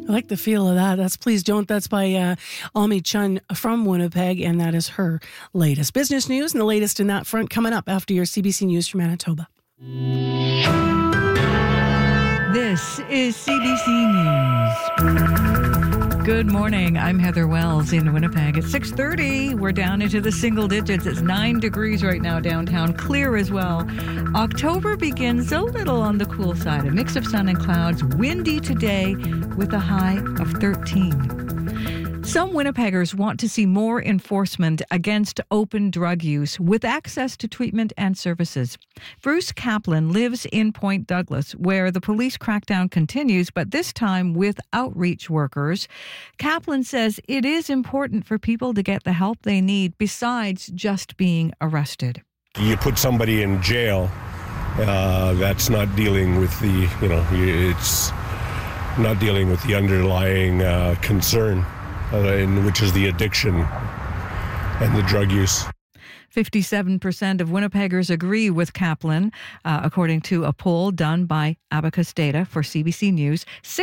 I like the feel of that. That's Please Don't. That's by Ami Chun from Winnipeg, and that is her latest business news. And the latest in that front coming up after your CBC News from Manitoba. This is CBC News. Good morning. I'm Heather Wells in Winnipeg. It's 6:30. We're down into the single digits. It's 9 degrees right now downtown. Clear as well. October begins a little on the cool side. A mix of sun and clouds. Windy today with a high of 13. Some Winnipeggers want to see more enforcement against open drug use with access to treatment and services. Bruce Kaplan lives in Point Douglas, where the police crackdown continues, but this time with outreach workers. Kaplan says it is important for people to get the help they need besides just being arrested. You put somebody in jail, that's not dealing with it's not dealing with the underlying concern. Which is the addiction and the drug use. 57% of Winnipeggers agree with Kaplan, according to a poll done by Abacus Data for CBC News.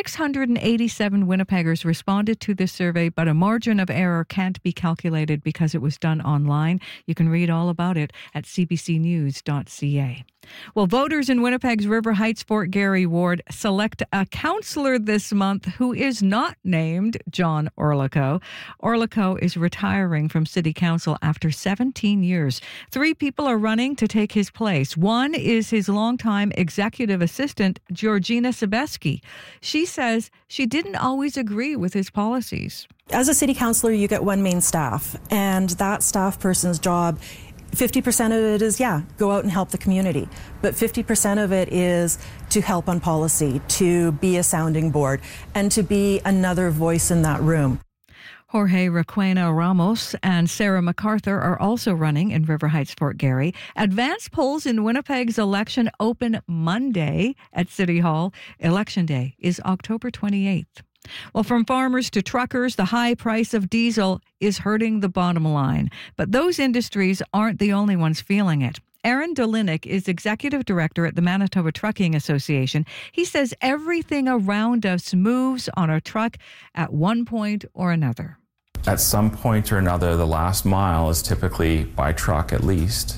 687 Winnipeggers responded to this survey, but a margin of error can't be calculated because it was done online. You can read all about it at cbcnews.ca. Well, voters in Winnipeg's River Heights Fort Garry ward select a councillor this month who is not named John Orlico. Orlico is retiring from City Council after 17 years. 3 people are running to take his place. One is his longtime executive assistant, Georgina Sebeski. She says she didn't always agree with his policies. As a city councillor, you get one main staff, and that staff person's job, 50% of it is, go out and help the community. But 50% of it is to help on policy, to be a sounding board, and to be another voice in that room. Jorge Requena Ramos and Sarah MacArthur are also running in River Heights Fort Garry. Advance polls in Winnipeg's election open Monday at City Hall. Election Day is October 28th. Well, from farmers to truckers, the high price of diesel is hurting the bottom line. But those industries aren't the only ones feeling it. Aaron Dolinick is executive director at the Manitoba Trucking Association. He says everything around us moves on a truck at one point or another. At some point or another, the last mile is typically by truck at least.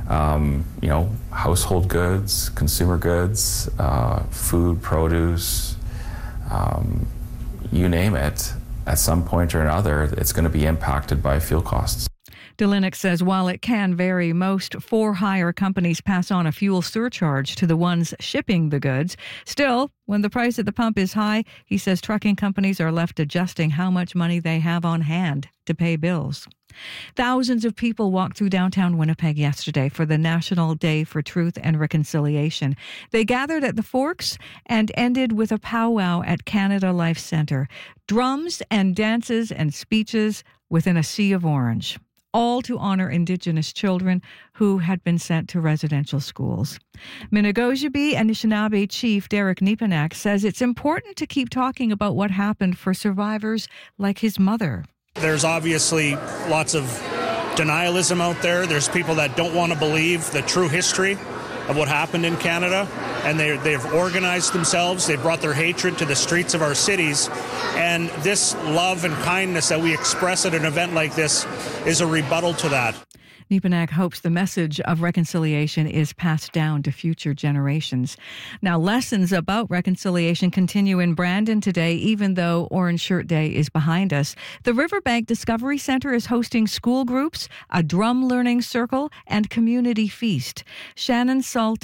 Household goods, consumer goods, food, produce, you name it, at some point or another, it's going to be impacted by fuel costs. Dolinick says while it can vary, most for-hire companies pass on a fuel surcharge to the ones shipping the goods. Still, when the price at the pump is high, he says trucking companies are left adjusting how much money they have on hand to pay bills. Thousands of people walked through downtown Winnipeg yesterday for the National Day for Truth and Reconciliation. They gathered at the Forks and ended with a powwow at Canada Life Centre. Drums and dances and speeches within a sea of orange, all to honor Indigenous children who had been sent to residential schools. Minnegoziby Anishinaabe Chief Derek Nepanak says it's important to keep talking about what happened for survivors like his mother. There's obviously lots of denialism out there. There's people that don't want to believe the true history of what happened in Canada, and they've organized themselves. They've brought their hatred to the streets of our cities, and this love and kindness that we express at an event like this is a rebuttal to that. Nepanak hopes the message of reconciliation is passed down to future generations. Now, lessons about reconciliation continue in Brandon today, even though Orange Shirt Day is behind us. The Riverbank Discovery Centre is hosting school groups, a drum learning circle, and community feast. Shannon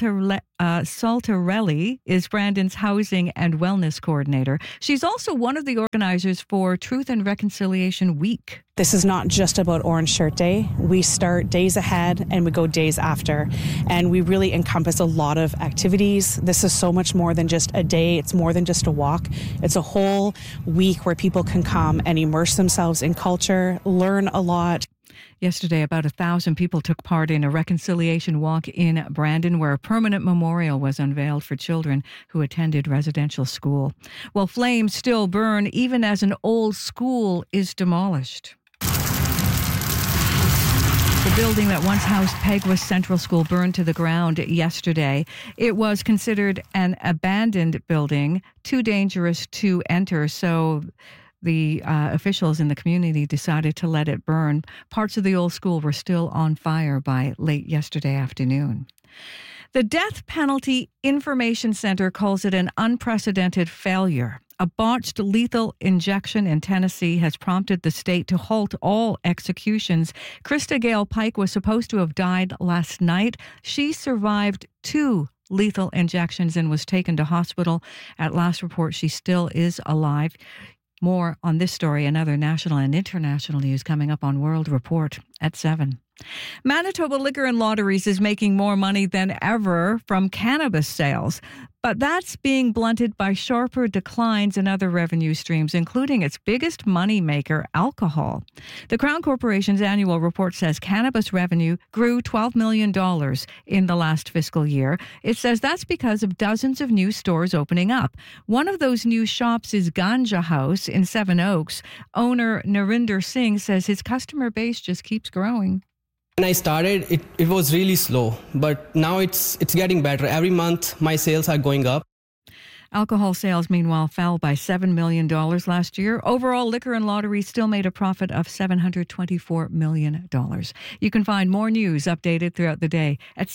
Saltarelli is Brandon's Housing and Wellness Coordinator. She's also one of the organizers for Truth and Reconciliation Week. This is not just about Orange Shirt Day. We start days ahead and we go days after. And we really encompass a lot of activities. This is so much more than just a day. It's more than just a walk. It's a whole week where people can come and immerse themselves in culture, learn a lot. Yesterday, about 1,000 people took part in a reconciliation walk in Brandon, where a permanent memorial was unveiled for children who attended residential school. Well, flames still burn even as an old school is demolished. The building that once housed Peguis Central School burned to the ground yesterday. It was considered an abandoned building, too dangerous to enter, so the officials in the community decided to let it burn. Parts of the old school were still on fire by late yesterday afternoon. The Death Penalty Information Center calls it an unprecedented failure. A botched lethal injection in Tennessee has prompted the state to halt all executions. Krista Gale Pike was supposed to have died last night. She survived 2 lethal injections and was taken to hospital. At last report, she still is alive. More on this story and other national and international news coming up on World Report at 7. Manitoba Liquor and Lotteries is making more money than ever from cannabis sales, but that's being blunted by sharper declines in other revenue streams, including its biggest moneymaker, alcohol. The Crown Corporation's annual report says cannabis revenue grew $12 million in the last fiscal year. It says that's because of dozens of new stores opening up. One of those new shops is Ganja House in Seven Oaks. Owner Narinder Singh says his customer base just keeps growing. When I started, it was really slow, but now it's getting better. Every month, my sales are going up. Alcohol sales, meanwhile, fell by $7 million last year. Overall, liquor and lotteries still made a profit of $724 million. You can find more news updated throughout the day at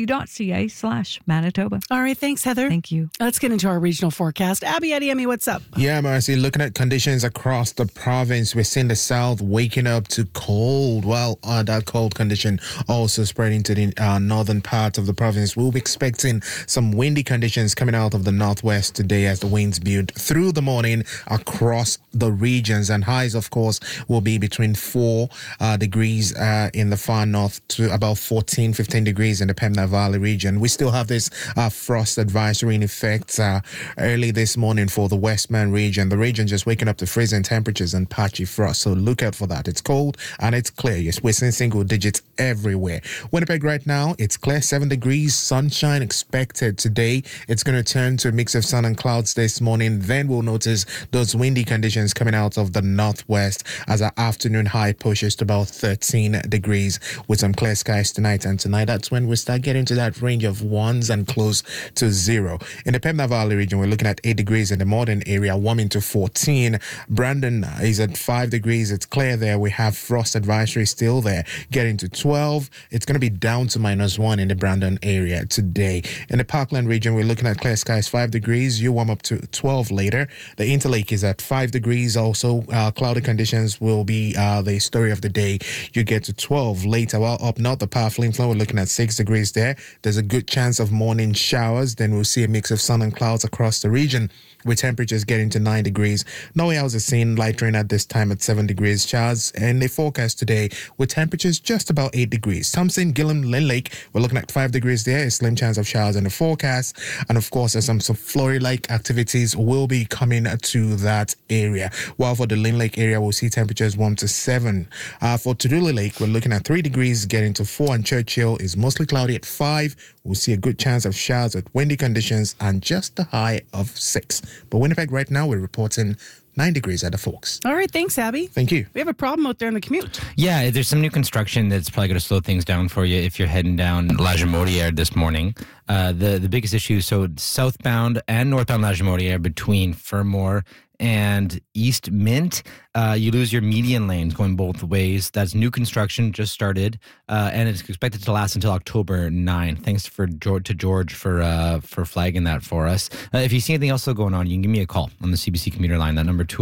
cbc.ca/Manitoba. All right, thanks, Heather. Thank you. Let's get into our regional forecast. Abby Adiemi, what's up? Yeah, Marcy, looking at conditions across the province, we're seeing the south waking up to cold. Well, that cold condition also spreading to the northern part of the province. We'll be expecting some windy conditions coming out of the northwest today as the winds build through the morning across the regions, and highs, of course, will be between 4 degrees in the far north to about 15 degrees in the Pembina Valley region. We still have this frost advisory in effect early this morning for the Westman region. The region just waking up to freezing temperatures and patchy frost, so look out for that. It's cold and it's clear. Yes, we're seeing single digits everywhere. Winnipeg right now, it's clear, 7 degrees, sunshine expected today. It's going to turn to a mix of sun and clouds this morning. Then we'll notice those windy conditions coming out of the northwest as our afternoon high pushes to about 13 degrees with some clear skies tonight. And tonight, that's when we start getting to that range of 1s and close to 0. In the Pembina Valley region, we're looking at 8 degrees in the Morden area, warming to 14. Brandon is at 5 degrees. It's clear there. We have frost advisory still there, getting to 12. It's going to be down to -1 in the Brandon area today. In the Parkland region, we're looking at clear skies, 5 degrees. You warm up to 12 later. The Interlake is at 5 degrees. Also, cloudy conditions will be the story of the day. You get to 12 later. While up north, the Powerful Inflow, we're looking at 6 degrees there. There's a good chance of morning showers. Then we'll see a mix of sun and clouds across the region, with temperatures getting to 9 degrees. Norway House is seeing light rain at this time at 7 degrees. Showers in the forecast today with temperatures just about 8 degrees. Thompson, Gillam, Lynn Lake, we're looking at 5 degrees there. A slim chance of showers in the forecast. And of course, there's some flurry-like activities will be coming to that area. While for the Lynn Lake area, we'll see temperatures 1 to 7. For Tuduli Lake, we're looking at 3 degrees, getting to 4, and Churchill is mostly cloudy at 5. We'll see a good chance of showers with windy conditions and just a high of 6. But Winnipeg right now, we're reporting 9 degrees at the Forks. All right, thanks, Abby. Thank you. We have a problem out there in the commute. Yeah, there's some new construction that's probably going to slow things down for you if you're heading down La Jamodière this morning. The biggest issue, so southbound and northbound La Jamodière between Fermor and East Mint, you lose your median lanes going both ways. That's new construction, just started, and it's expected to last until October 9. Thanks to George for flagging that for us. If you see anything else going on, you can give me a call on the CBC commuter line. That number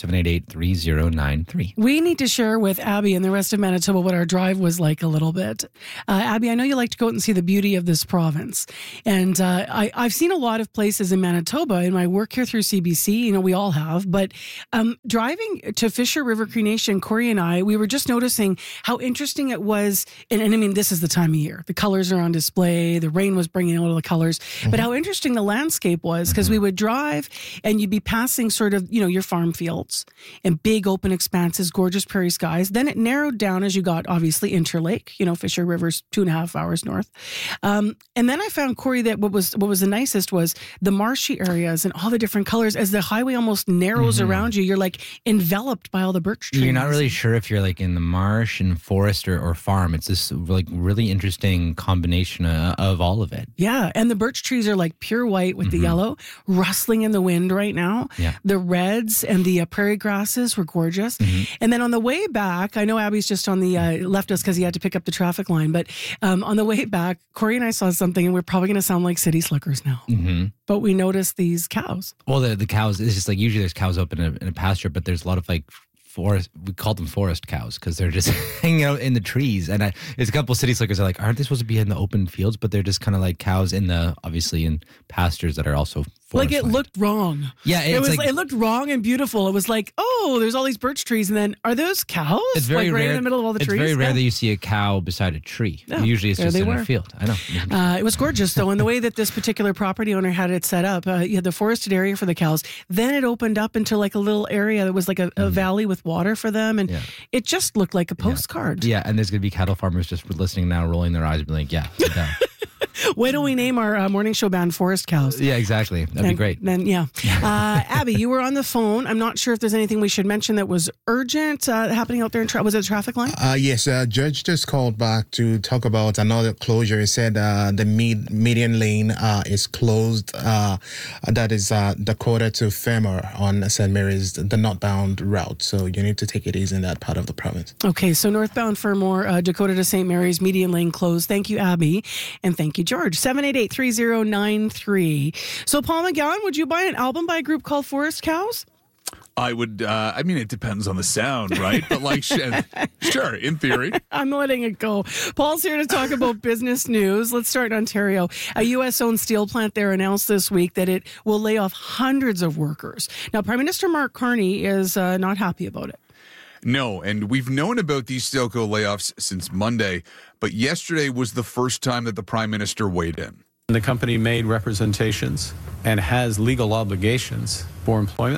204-788-3093. We need to share with Abby and the rest of Manitoba what our drive was like a little bit. Abby, I know you like to go out and see the beauty of this province, and I've seen a lot of places in Manitoba in my work here through CBC. You know, we all have, but driving to Fisher River Cree Nation, Corey and I, we were just noticing how interesting it was. And I mean, this is the time of year. The colors are on display. The rain was bringing out all the colors. Mm-hmm. But how interesting the landscape was, because we would drive and you'd be passing sort of, you know, your farm fields and big open expanses, gorgeous prairie skies. Then it narrowed down as you got, obviously, Interlake. You know, Fisher River's 2.5 hours north. And then I found, Corey, that what was the nicest was the marshy areas and all the different colors as the highway almost narrows around you. You're like enveloped by all the birch trees. You're not really sure if you're like in the marsh and forest or farm. It's this like really interesting combination of all of it. Yeah, and the birch trees are like pure white with the yellow, rustling in the wind right now. Yeah. The reds and the prairie grasses were gorgeous. And then on the way back, I know Abby's just on the left us because he had to pick up the traffic line, but on the way back, Corey and I saw something, and we're probably going to sound like city slickers now. But we noticed these cows. Well, the cows, it's just like usually there's cows up in a pasture, but there's a lot of like forest, we call them forest cows because they're just hanging out in the trees. And there's a couple of city slickers that are like, aren't they supposed to be in the open fields? But they're just kind of like cows obviously in pastures that are also like it looked wrong. Yeah, it looked wrong and beautiful. It was like, oh, there's all these birch trees, and then are those cows? It's very like rare, right in the middle of all the trees. It's very rare that you see a cow beside a tree. Yeah, usually it's just in a field. I know. It was gorgeous though, and the way that this particular property owner had it set up, you had the forested area for the cows. Then it opened up into like a little area that was like a valley with water for them, and it just looked like a postcard. Yeah, and there's going to be cattle farmers just listening now, rolling their eyes, and being like, yeah, sit down. When do we name our morning show band Forest Cows? Yeah, exactly. That'd be great. Then, Abby, you were on the phone. I'm not sure if there's anything we should mention that was urgent happening out there. Was it a traffic line? Yes, Judge just called back to talk about another closure. He said the median lane is closed. That is Dakota to Fermor on St. Mary's, the northbound route. So you need to take it easy in that part of the province. Okay, so northbound Fermor, Dakota to St. Mary's, median lane closed. Thank you, Abby. And thank you, George. 788-3093. So, Paul McGowan, would you buy an album by a group called Forest Cows? I would, I mean, it depends on the sound, right? But like, sure, in theory. I'm letting it go. Paul's here to talk about business news. Let's start in Ontario. A U.S.-owned steel plant there announced this week that it will lay off hundreds of workers. Now, Prime Minister Mark Carney is not happy about it. No, and we've known about these Stelco layoffs since Monday, but yesterday was the first time that the Prime Minister weighed in. The company made representations and has legal obligations for employment.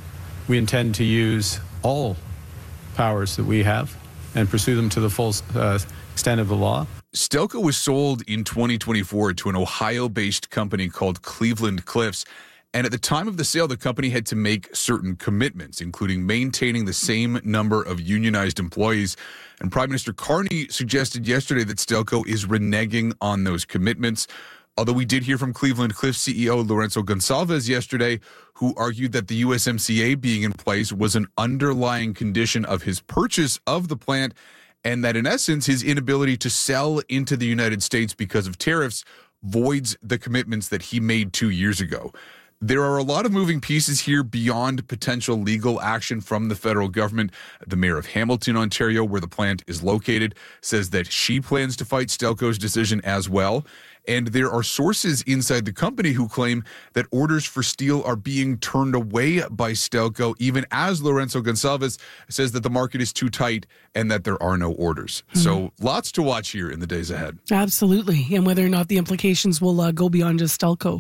We intend to use all powers that we have and pursue them to the full extent of the law. Stelco was sold in 2024 to an Ohio-based company called Cleveland Cliffs. And at the time of the sale, the company had to make certain commitments, including maintaining the same number of unionized employees. And Prime Minister Carney suggested yesterday that Stelco is reneging on those commitments. Although we did hear from Cleveland Cliffs CEO Lourenco Gonçalves yesterday, who argued that the USMCA being in place was an underlying condition of his purchase of the plant, and that in essence, his inability to sell into the United States because of tariffs voids the commitments that he made 2 years ago. There are a lot of moving pieces here beyond potential legal action from the federal government. The mayor of Hamilton, Ontario, where the plant is located, says that she plans to fight Stelco's decision as well. And there are sources inside the company who claim that orders for steel are being turned away by Stelco, even as Lourenco Gonçalves says that the market is too tight and that there are no orders. So lots to watch here in the days ahead. Absolutely. And whether or not the implications will go beyond just Stelco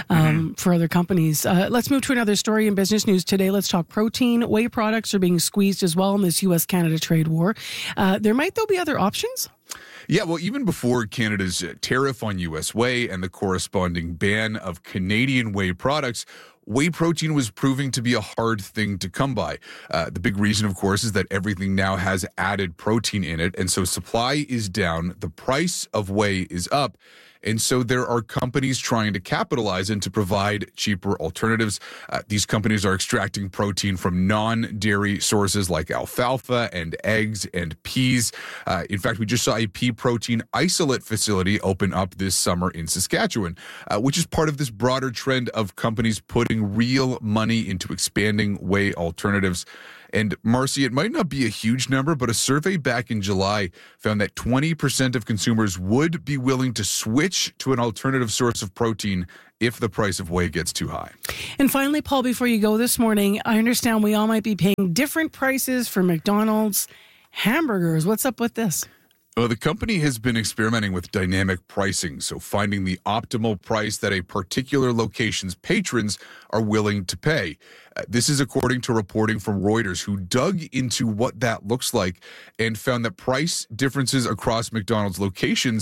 for other companies. Let's move to another story in business news today. Let's talk protein. Whey products are being squeezed as well in this U.S.-Canada trade war. There might, though, be other options? Yeah, well, even before Canada's tariff on U.S. whey and the corresponding ban of Canadian whey products, whey protein was proving to be a hard thing to come by. The big reason, of course, is that everything now has added protein in it, and so supply is down, the price of whey is up. And so there are companies trying to capitalize and to provide cheaper alternatives. These companies are extracting protein from non-dairy sources like alfalfa and eggs and peas. In fact, we just saw a pea protein isolate facility open up this summer in Saskatchewan, which is part of this broader trend of companies putting real money into expanding whey alternatives. And Marcy, it might not be a huge number, but a survey back in July found that 20% of consumers would be willing to switch to an alternative source of protein if the price of whey gets too high. And finally, Paul, before you go this morning, I understand we all might be paying different prices for McDonald's hamburgers. What's up with this? Well, the company has been experimenting with dynamic pricing, so finding the optimal price that a particular location's patrons are willing to pay. This is according to reporting from Reuters, who dug into what that looks like and found that price differences across McDonald's locations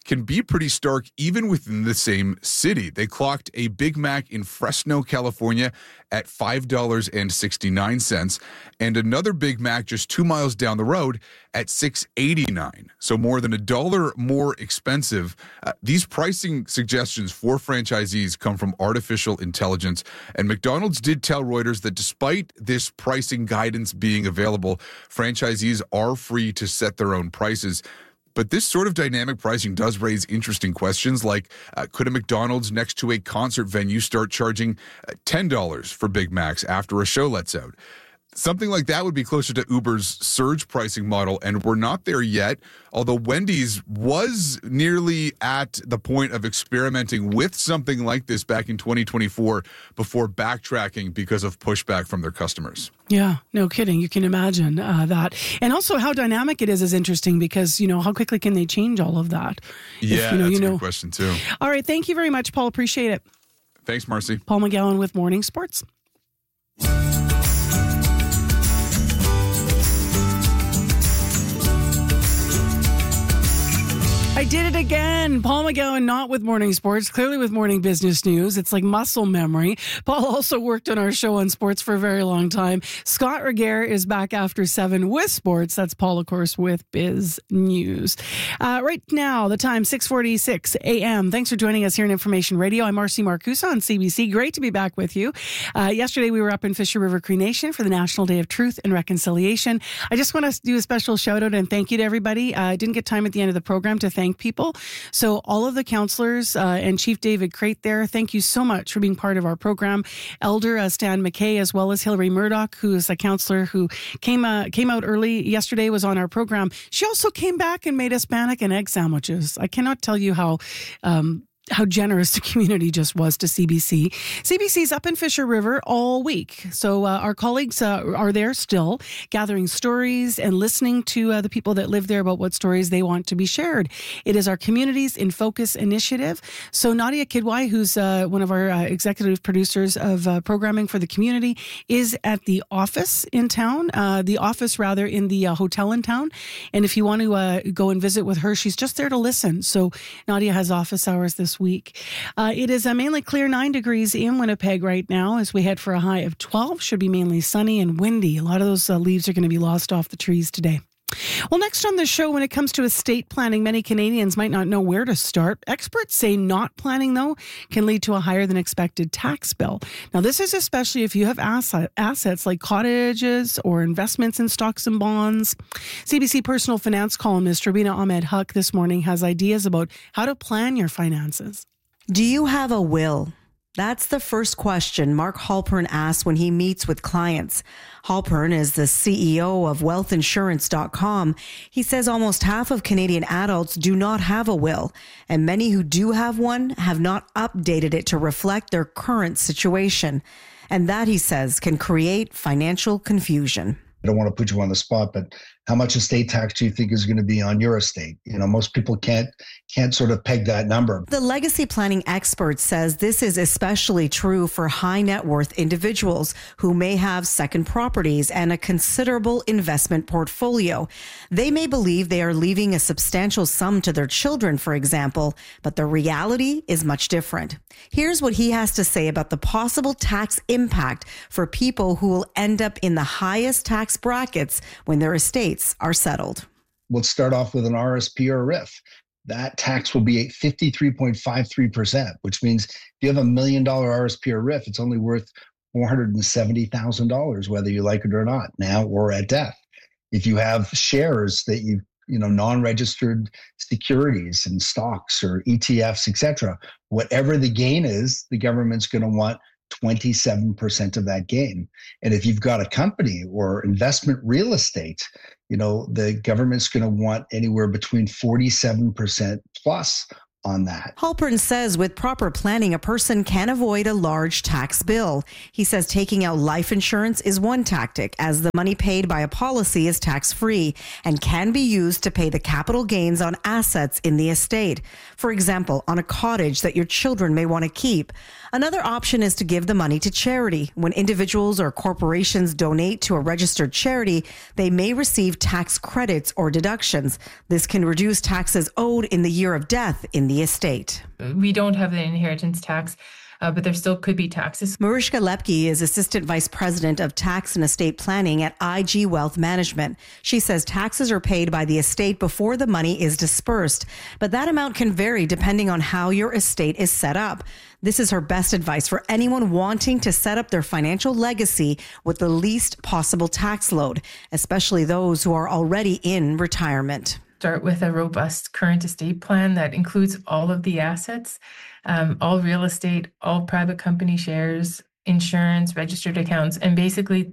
can be pretty stark even within the same city. They clocked a Big Mac in Fresno, California at $5.69 and another Big Mac just 2 miles down the road at $6.89. So more than $1 more expensive. These pricing suggestions for franchisees come from artificial intelligence. And McDonald's did tell Reuters that despite this pricing guidance being available, franchisees are free to set their own prices. But this sort of dynamic pricing does raise interesting questions like, could a McDonald's next to a concert venue start charging $10 for Big Macs after a show lets out? Something like that would be closer to Uber's surge pricing model, and we're not there yet, although Wendy's was nearly at the point of experimenting with something like this back in 2024 before backtracking because of pushback from their customers. Yeah, no kidding. You can imagine that. And also how dynamic it is interesting because, how quickly can they change all of that? Yeah, that's a good question too. All right, thank you very much, Paul. Appreciate it. Thanks, Marcy. Paul McGowan with Morning Sports. I did it again. Paul McGowan, not with Morning Sports, clearly with Morning Business News. It's like muscle memory. Paul also worked on our show on sports for a very long time. Scott Regehr is back after 7 with sports. That's Paul, of course, with Biz News. Right now, the time, 6:46 a.m. Thanks for joining us here on Information Radio. I'm Marcy Marcusa on CBC. Great to be back with you. Yesterday, we were up in Fisher River Cree Nation for the National Day of Truth and Reconciliation. I just want to do a special shout out and thank you to everybody. I didn't get time at the end of the program to thank people. So all of the counselors and Chief David Crate there, thank you so much for being part of our program. Elder Stan McKay, as well as Hillary Murdoch, who is a counselor who came out early yesterday, was on our program. She also came back and made us bannock and egg sandwiches. I cannot tell you how generous the community just was to CBC. CBC's up in Fisher River all week. So our colleagues are there still, gathering stories and listening to the people that live there about what stories they want to be shared. It is our Communities in Focus initiative. So Nadia Kidwai, who's one of our executive producers of programming for the community, is at the office in town, in the hotel in town. And if you want to go and visit with her, she's just there to listen. So Nadia has office hours this week. It is mainly clear, 9 degrees in Winnipeg right now as we head for a high of 12. Should be mainly sunny and windy. A lot of those leaves are going to be lost off the trees today. Well, next on the show, when it comes to estate planning, many Canadians might not know where to start. Experts say not planning, though, can lead to a higher than expected tax bill. Now, this is especially if you have assets like cottages or investments in stocks and bonds. CBC personal finance columnist Rubina Ahmed Huq this morning has ideas about how to plan your finances. Do you have a will? That's the first question Mark Halpern asks when he meets with clients. Halpern is the CEO of wealthinsurance.com. He says almost half of Canadian adults do not have a will, and many who do have one have not updated it to reflect their current situation. And that, he says, can create financial confusion. I don't want to put you on the spot, but how much estate tax do you think is going to be on your estate? Most people can't sort of peg that number. The legacy planning expert says this is especially true for high net worth individuals who may have second properties and a considerable investment portfolio. They may believe they are leaving a substantial sum to their children, for example, but the reality is much different. Here's what he has to say about the possible tax impact for people who will end up in the highest tax brackets when their estates are settled. Let's start off with an RSP or a RIF. That tax will be at 53.53%, which means if you have $1 million RSP or RIF, it's only worth $470,000, whether you like it or not, now or at death. If you have shares that non-registered securities and stocks or ETFs, etc., whatever the gain is, the government's going to want 27% of that gain. And if you've got a company or investment real estate, the government's going to want anywhere between 47% plus on that. Halpern says with proper planning, a person can avoid a large tax bill. He says taking out life insurance is one tactic, as the money paid by a policy is tax-free and can be used to pay the capital gains on assets in the estate. For example, on a cottage that your children may want to keep. Another option is to give the money to charity. When individuals or corporations donate to a registered charity, they may receive tax credits or deductions. This can reduce taxes owed in the year of death in the estate. We don't have the inheritance tax, but there still could be taxes. Mariska Lepke is Assistant Vice President of Tax and Estate Planning at IG Wealth Management. She says taxes are paid by the estate before the money is dispersed, but that amount can vary depending on how your estate is set up. This is her best advice for anyone wanting to set up their financial legacy with the least possible tax load, especially those who are already in retirement. Start with a robust current estate plan that includes all of the assets, all real estate, all private company shares, insurance, registered accounts, and basically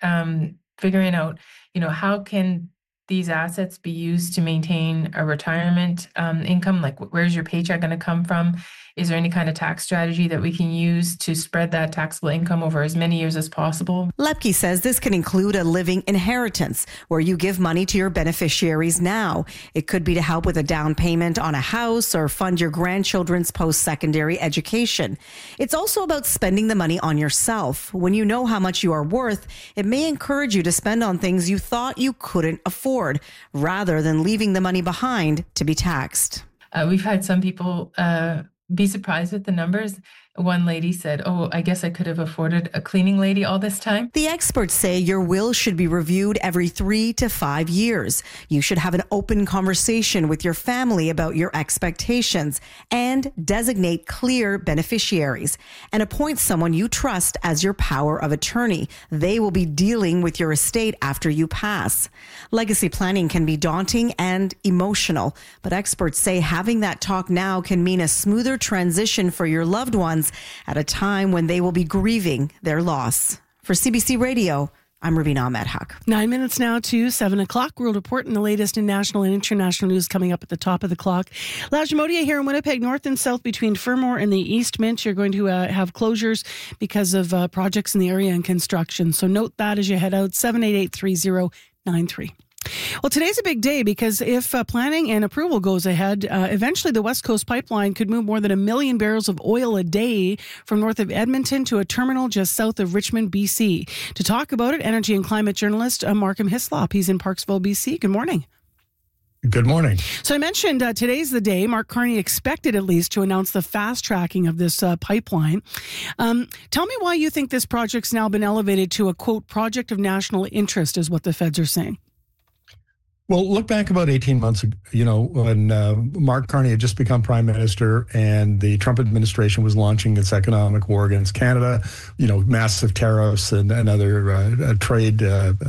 figuring out, how can these assets be used to maintain a retirement income? Like, where's your paycheck going to come from? Is there any kind of tax strategy that we can use to spread that taxable income over as many years as possible? Lepke says this can include a living inheritance where you give money to your beneficiaries now. It could be to help with a down payment on a house or fund your grandchildren's post-secondary education. It's also about spending the money on yourself. When you know how much you are worth, it may encourage you to spend on things you thought you couldn't afford, rather than leaving the money behind to be taxed. We've had some people be surprised with the numbers. One lady said, I guess I could have afforded a cleaning lady all this time. The experts say your will should be reviewed every 3 to 5 years. You should have an open conversation with your family about your expectations and designate clear beneficiaries and appoint someone you trust as your power of attorney. They will be dealing with your estate after you pass. Legacy planning can be daunting and emotional, but experts say having that talk now can mean a smoother transition for your loved ones at a time when they will be grieving their loss. For CBC Radio, I'm Rubina Ahmed-Haq. 9 minutes now to 7 o'clock. World Report and the latest in national and international news coming up at the top of the clock. Lagimodiere here in Winnipeg, north and south between Fermor and the East Mint. You're going to have closures because of projects in the area and construction. So note that as you head out, 788-3093. Well, today's a big day because if planning and approval goes ahead, eventually the West Coast Pipeline could move more than 1 million barrels of oil a day from north of Edmonton to a terminal just south of Richmond, BC. To talk about it, energy and climate journalist Markham Hislop. He's in Parksville, BC. Good morning. Good morning. So I mentioned today's the day. Mark Carney expected at least to announce the fast tracking of this pipeline. Tell me why you think this project's now been elevated to a, quote, project of national interest is what the feds are saying. Well, look back about 18 months ago, when Mark Carney had just become prime minister and the Trump administration was launching its economic war against Canada, massive tariffs and other trade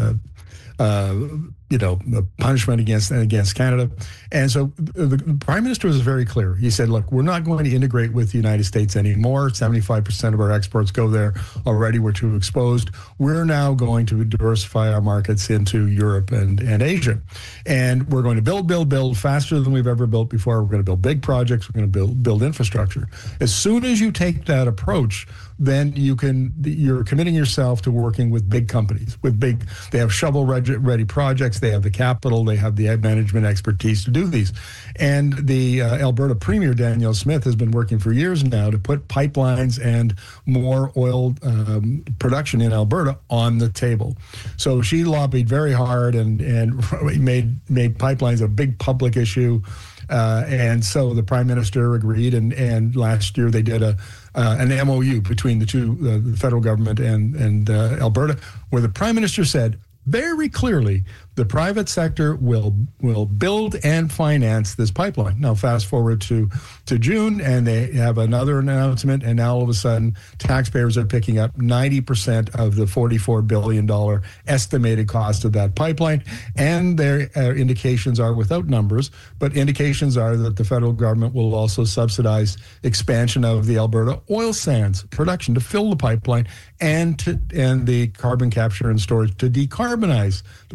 punishment against Canada. And so the prime minister was very clear. He said, look, we're not going to integrate with the United States anymore. 75% of our exports go there already. We're too exposed. We're now going to diversify our markets into Europe and Asia. And we're going to build faster than we've ever built before. We're going to build big projects. We're going to build infrastructure. As soon as you take that approach, then you're committing yourself to working with big companies, they have shovel-ready projects, they have the capital, they have the management expertise to do these. And the Alberta Premier, Danielle Smith, has been working for years now to put pipelines and more oil production in Alberta on the table. So she lobbied very hard and made pipelines a big public issue. And so the prime minister agreed, and last year they did an MOU between the two, the federal government and Alberta, where the prime minister said very clearly the private sector will build and finance this pipeline. Now, fast forward to June, and they have another announcement, and now all of a sudden, taxpayers are picking up 90% of the $44 billion estimated cost of that pipeline. And their indications are, without numbers, but indications are that the federal government will also subsidize expansion of the Alberta oil sands production to fill the pipeline and the carbon capture and storage to decarbonize the pipeline.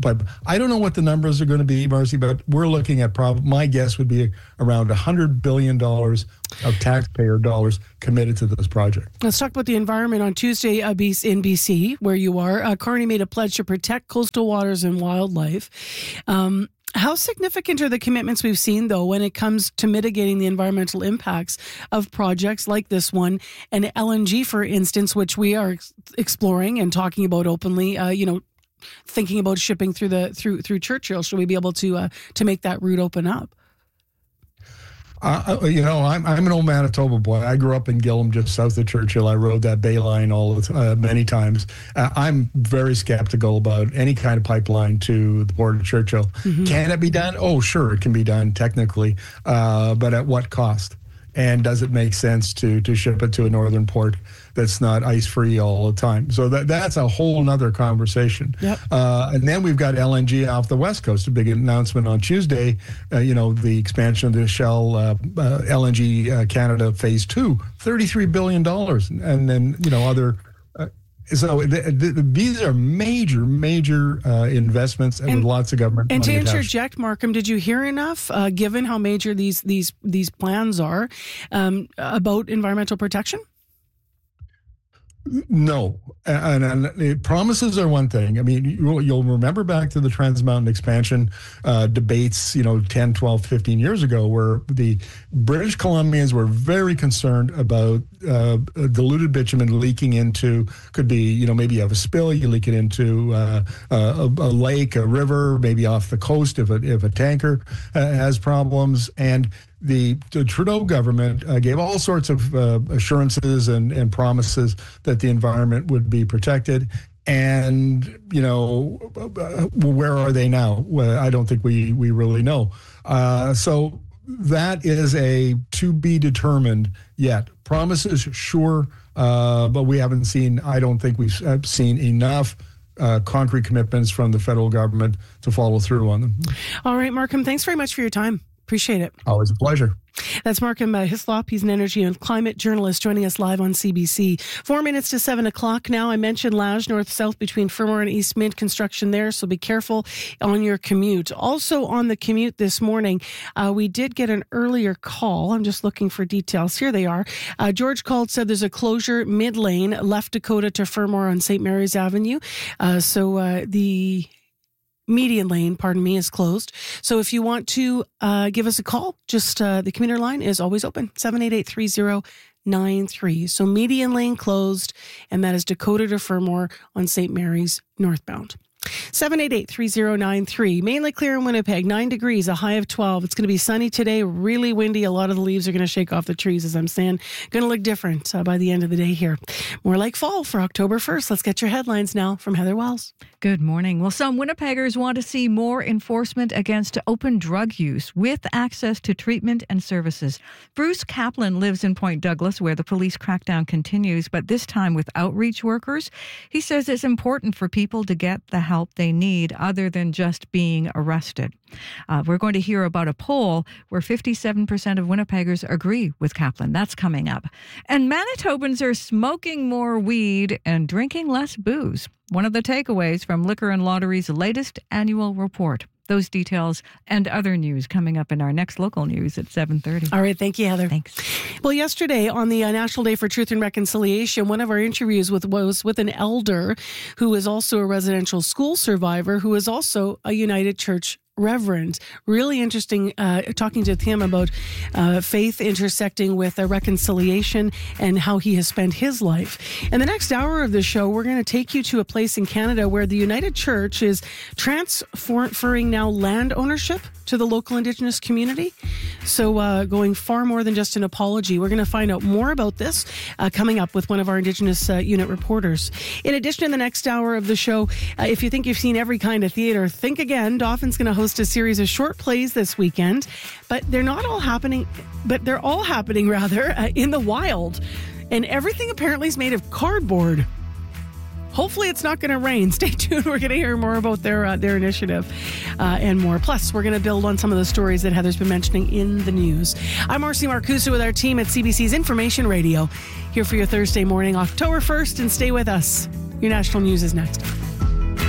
I don't know what the numbers are going to be, Marcy, but we're looking at my guess would be around $100 billion of taxpayer dollars committed to this project. Let's talk about the environment. On Tuesday in BC, where you are, Carney made a pledge to protect coastal waters and wildlife. How significant are the commitments we've seen, though, when it comes to mitigating the environmental impacts of projects like this one and LNG, for instance, which we are exploring and talking about openly, thinking about shipping through Churchill? Should we be able to make that route open up? I'm an old Manitoba boy. I grew up in Gillam, just south of Churchill. I rode that Bay Line many times. I'm very skeptical about any kind of pipeline to the port of Churchill. Mm-hmm. Can it be done? Oh, sure, it can be done technically, but at what cost? And does it make sense to ship it to a northern port that's not ice-free all the time? So that's a whole nother conversation. Yep. And then we've got LNG off the West Coast, a big announcement on Tuesday, the expansion of the Shell LNG Canada Phase 2, $33 billion. And then, other... So these are major investments and with lots of government money. And to interject, Markham, did you hear enough, given how major these plans are, about environmental protection? No, and promises are one thing. I mean, you'll remember back to the Trans Mountain expansion debates, 10, 12, 15 years ago, where the British Columbians were very concerned about diluted bitumen leaking into, could be, maybe you have a spill, you leak it into a lake, a river, maybe off the coast if a tanker has problems. And the Trudeau government gave all sorts of assurances and promises that the environment would be protected. And, where are they now? Well, I don't think we really know. So that is a to be determined yet. Promises, sure, but we haven't seen, I don't think we've seen enough concrete commitments from the federal government to follow through on them. All right, Markham, thanks very much for your time. Appreciate it. Always a pleasure. That's Markham Hislop. He's an energy and climate journalist joining us live on CBC. 4 minutes to 7 o'clock now. I mentioned Lage north-south between Fermor and East Mint construction there, so be careful on your commute. Also on the commute this morning, we did get an earlier call. I'm just looking for details. Here they are. George called, said there's a closure mid-lane, left Dakota to Fermor on St. Mary's Avenue. So the median lane, is closed. So if you want to give us a call, just the commuter line is always open, 788-3093. So median lane closed, and that is Dakota to Fermor on St. Mary's northbound. 788-3093. Mainly clear in Winnipeg, 9 degrees, a high of 12. It's going to be sunny today, really windy. A lot of the leaves are going to shake off the trees, as I'm saying. Going to look different by the end of the day here. More like fall for October 1st. Let's get your headlines now from Heather Wells. Good morning. Well, some Winnipeggers want to see more enforcement against open drug use with access to treatment and services. Bruce Kaplan lives in Point Douglas, where the police crackdown continues, but this time with outreach workers. He says it's important for people to get the help they need other than just being arrested. We're going to hear about a poll where 57% of Winnipeggers agree with Kaplan. That's coming up. And Manitobans are smoking more weed and drinking less booze. One of the takeaways from Liquor and Lottery's latest annual report. Those details and other news coming up in our next local news at 7:30. All right. Thank you, Heather. Thanks. Well, yesterday on the National Day for Truth and Reconciliation, one of our interviews was with an elder who is also a residential school survivor, who is also a United Church reverend. Really interesting talking to him about faith intersecting with reconciliation and how he has spent his life. In the next hour of the show, we're going to take you to a place in Canada where the United Church is transferring now land ownership to the local Indigenous community. So going far more than just an apology. We're going to find out more about this coming up with one of our Indigenous unit reporters. In addition, in the next hour of the show, if you think you've seen every kind of theater, think again. Doffin's going to host a series of short plays this weekend, but they're all happening in the wild. And everything apparently is made of cardboard. Hopefully it's not going to rain. Stay tuned. We're going to hear more about their initiative and more. Plus, we're going to build on some of the stories that Heather's been mentioning in the news. I'm Marcy Marcusa with our team at CBC's Information Radio, here for your Thursday morning, October 1st, and stay with us. Your national news is next.